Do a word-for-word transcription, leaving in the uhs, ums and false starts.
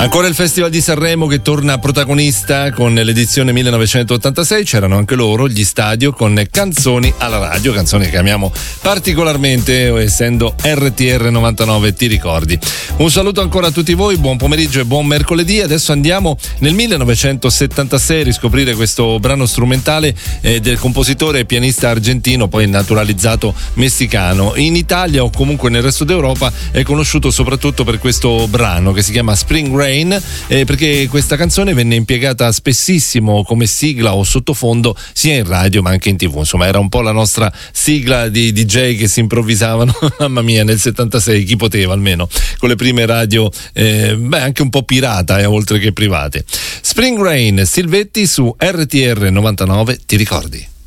Ancora il Festival di Sanremo che torna protagonista con l'edizione millenovecentottantasei, c'erano anche loro, gli Stadio, con Canzoni alla radio, canzoni che amiamo particolarmente essendo R T R novantanove, ti ricordi. Un saluto ancora a tutti voi, buon pomeriggio e buon mercoledì. Adesso andiamo nel millenovecentosettantasei a riscoprire questo brano strumentale eh, del compositore e pianista argentino, poi naturalizzato messicano. In Italia o comunque nel resto d'Europa è conosciuto soprattutto per questo brano che si chiama Spring Rain, eh, perché questa canzone venne impiegata spessissimo come sigla o sottofondo sia in radio ma anche in tv. Insomma, era un po' la nostra sigla di D J che si improvvisavano mamma mia, nel settantasei chi poteva, almeno con le prime radio eh, beh anche un po' pirata eh, oltre che private. Spring Rain, Silvetti su R T R novantanove, ti ricordi?